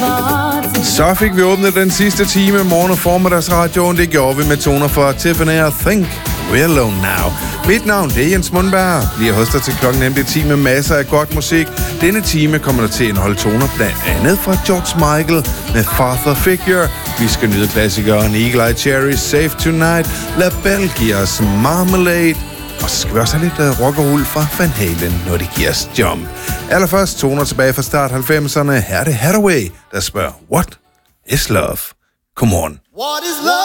Så fik vi åbnet den sidste time morgen- og formiddagsradioen. Det gjorde vi med toner fra Tiffany og Think We're Alone Now. Mit navn det er Jens Mundberg. Lige hos dig til klokken nemlig 10 med masser af godt musik. Denne time kommer der til at indeholde toner blandt andet fra George Michael med Father Figure. Vi skal nyde klassikeren Eagle Eye Cherry, Safe Tonight, La Belle giver os Marmalade. Og så skal vi også have lidt rock og roll fra Van Halen, når det giver os Jump. Allerførst toner tilbage fra start 90'erne. Her er det Hathaway, der spørger, What is love? Come on. What is love?